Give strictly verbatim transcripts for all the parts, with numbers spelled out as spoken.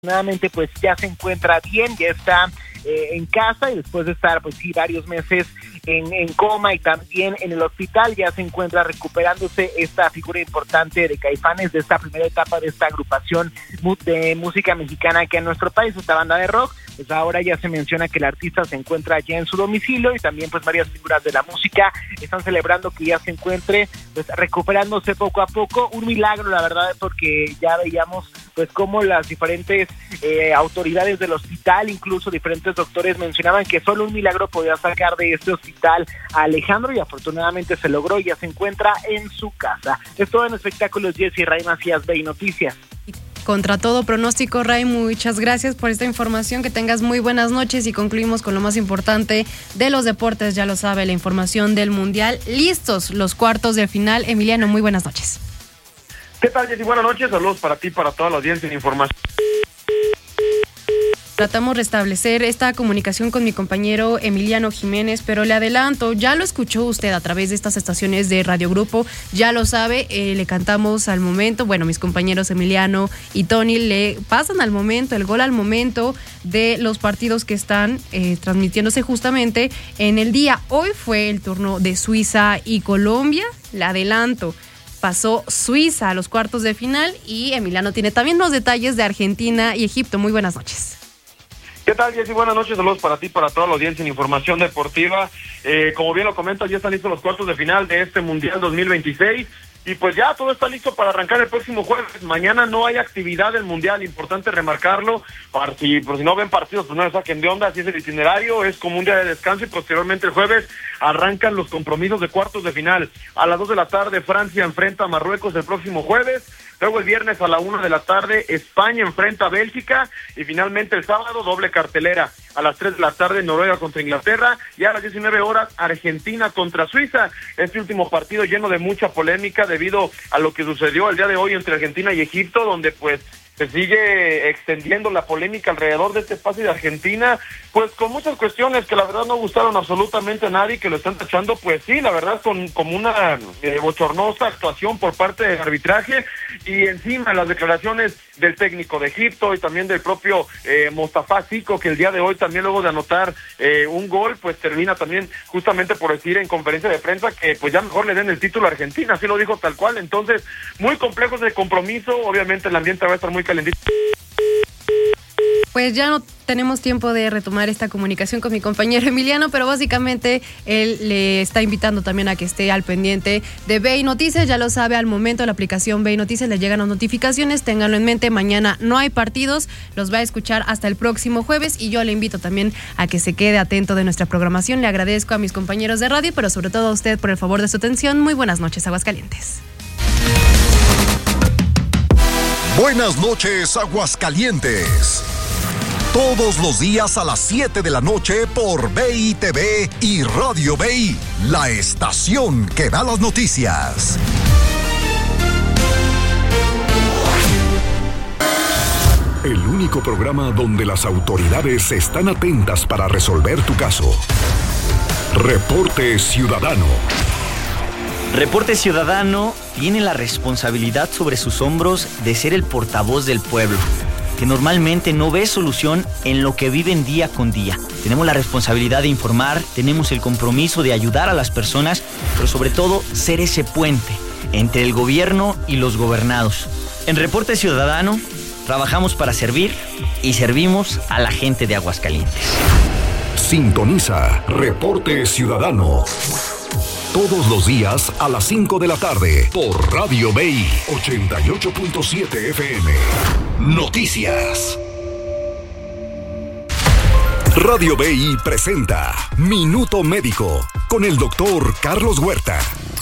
Nuevamente pues ya se encuentra bien, ya está eh, en casa y después de estar pues sí varios meses en, en coma y también en el hospital ya se encuentra recuperándose esta figura importante de Caifanes, de esta primera etapa de esta agrupación de música mexicana que en nuestro país, esta banda de rock. Pues ahora ya se menciona que el artista se encuentra ya en su domicilio y también pues varias figuras de la música están celebrando que ya se encuentre pues recuperándose poco a poco, un milagro la verdad, porque ya veíamos pues cómo las diferentes eh, autoridades del hospital, incluso diferentes doctores mencionaban que solo un milagro podía sacar de este hospital a Alejandro y afortunadamente se logró y ya se encuentra en su casa. Es todo en Espectáculos, Jessy Ray Macías, B I Noticias. Contra todo pronóstico, Ray, muchas gracias por esta información, que tengas muy buenas noches y concluimos con lo más importante de los deportes, ya lo sabe, la información del Mundial. Listos los cuartos de final. Emiliano, muy buenas noches. ¿Qué tal, Jessy? Buenas noches, saludos para ti, para toda la audiencia en información. Tratamos de restablecer esta comunicación con mi compañero Emiliano Jiménez, pero le adelanto, ya lo escuchó usted a través de estas estaciones de Radio Grupo, ya lo sabe, eh, le cantamos al momento, bueno, mis compañeros Emiliano y Tony le pasan al momento, el gol al momento de los partidos que están eh, transmitiéndose justamente en el día. Hoy fue el turno de Suiza y Colombia, le adelanto. Pasó Suiza a los cuartos de final y Emiliano tiene también los detalles de Argentina y Egipto. Muy buenas noches. ¿Qué tal, Jessy? Buenas noches, saludos para ti, para toda la audiencia en Información Deportiva. Eh, como bien lo comento, ya están listos los cuartos de final de este Mundial dos mil veintiséis. Y pues ya todo está listo para arrancar el próximo jueves. Mañana no hay actividad del Mundial, importante remarcarlo, para si, por si no ven partidos, pues no les saquen de onda, así es el itinerario, es como un día de descanso y posteriormente el jueves arrancan los compromisos de cuartos de final. A las dos de la tarde Francia enfrenta a Marruecos el próximo jueves, luego el viernes a la una de la tarde España enfrenta a Bélgica y finalmente el sábado doble cartelera. A las tres de la tarde Noruega contra Inglaterra y a las diecinueve horas Argentina contra Suiza. Este último partido lleno de mucha polémica debido a lo que sucedió el día de hoy entre Argentina y Egipto, donde pues se sigue extendiendo la polémica alrededor de este pase de Argentina, pues con muchas cuestiones que la verdad no gustaron absolutamente a nadie, que lo están tachando, pues sí, la verdad, con como una eh, bochornosa actuación por parte del arbitraje, y encima las declaraciones del técnico de Egipto y también del propio eh, Mostafa Zico, que el día de hoy también luego de anotar eh, un gol, pues termina también justamente por decir en conferencia de prensa que pues ya mejor le den el título a Argentina, así lo dijo tal cual. Entonces, muy complejo ese compromiso, obviamente el ambiente va a estar muy calentito. Pues ya no tenemos tiempo de retomar esta comunicación con mi compañero Emiliano, pero básicamente él le está invitando también a que esté al pendiente de B I Noticias. Ya lo sabe, al momento de la aplicación B I Noticias le llegan las notificaciones, ténganlo en mente, mañana no hay partidos, los va a escuchar hasta el próximo jueves y yo le invito también a que se quede atento de nuestra programación. Le agradezco a mis compañeros de radio, pero sobre todo a usted por el favor de su atención. Muy buenas noches, Aguascalientes. Buenas noches, Aguascalientes. Todos los días a las siete de la noche por B I T V y Radio B I, la estación que da las noticias. El único programa donde las autoridades están atentas para resolver tu caso. Reporte Ciudadano. Reporte Ciudadano tiene la responsabilidad sobre sus hombros de ser el portavoz del pueblo, que normalmente no ve solución en lo que viven día con día. Tenemos la responsabilidad de informar, tenemos el compromiso de ayudar a las personas, pero sobre todo ser ese puente entre el gobierno y los gobernados. En Reporte Ciudadano trabajamos para servir y servimos a la gente de Aguascalientes. Sintoniza Reporte Ciudadano todos los días a las cinco de la tarde por Radio B I ochenta y ocho punto siete F M. Noticias. Radio B I presenta Minuto Médico con el doctor Carlos Huerta.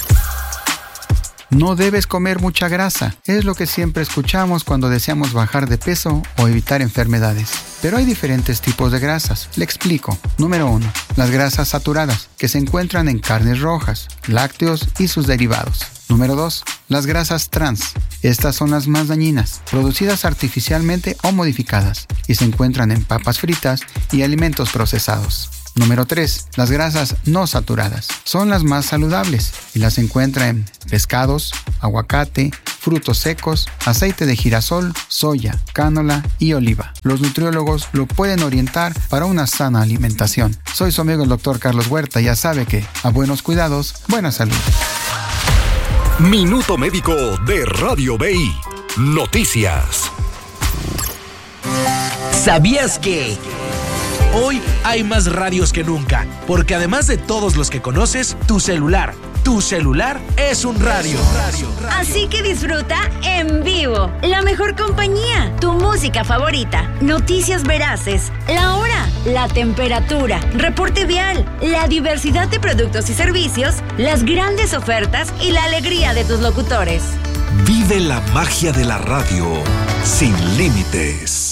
No debes comer mucha grasa, es lo que siempre escuchamos cuando deseamos bajar de peso o evitar enfermedades. Pero hay diferentes tipos de grasas. Le explico. Número uno. Las grasas saturadas, que se encuentran en carnes rojas, lácteos y sus derivados. Número dos. Las grasas trans. Estas son las más dañinas, producidas artificialmente o modificadas, y se encuentran en papas fritas y alimentos procesados. Número tres. Las grasas no saturadas. Son las más saludables y las encuentra en pescados, aguacate, frutos secos, aceite de girasol, soya, cánola y oliva. Los nutriólogos lo pueden orientar para una sana alimentación. Soy su amigo el doctor Carlos Huerta, ya sabe que a buenos cuidados, buena salud. Minuto Médico de Radio B I. Noticias. ¿Sabías que hoy hay más radios que nunca? Porque además de todos los que conoces, tu celular, tu celular es un radio. Así que disfruta en vivo la mejor compañía, tu música favorita, noticias veraces, la hora, la temperatura, reporte vial, la diversidad de productos y servicios, las grandes ofertas y la alegría de tus locutores. Vive la magia de la radio sin límites.